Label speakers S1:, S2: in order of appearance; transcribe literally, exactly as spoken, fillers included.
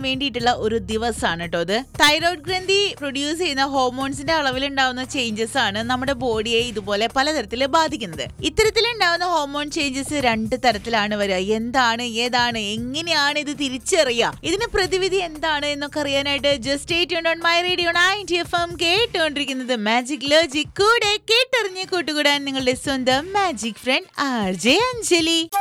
S1: വേണ്ടിയിട്ടുള്ള ഒരു ദിവസമാണ് കേട്ടോ ഇത്. തൈറോയ്ഡ് ഗ്രന്ഥി പ്രൊഡ്യൂസ് ചെയ്യുന്ന ഹോർമോൺസിന്റെ അളവിൽ ഉണ്ടാവുന്ന ചേഞ്ചസ് ആണ് നമ്മുടെ ബോഡിയെ ഇതുപോലെ പലതരത്തിൽ ബാധിക്കുന്നത്. ഇത്തരത്തിലുണ്ടാവുന്ന ഹോർമോൺ ചേഞ്ചസ് രണ്ട് തരത്തിലാണ് വരിക. എന്താണ്, ഏതാണ്, എങ്ങനെയാണ് ഇത് തിരിച്ചറിയുക, ഇതിന് പ്രതിവിധി എന്താണ് എന്നൊക്കെ അറിയാനായിട്ട് just stay tuned on my radio ninety F M കേട്ടുകൊണ്ടിരിക്കുന്നത് മാജിക് ലോജിക്. കൂടെ കേട്ടറിഞ്ഞ് കൂട്ടുകൂടാൻ നിങ്ങളുടെ സ്വന്തം magic front R J Anjali.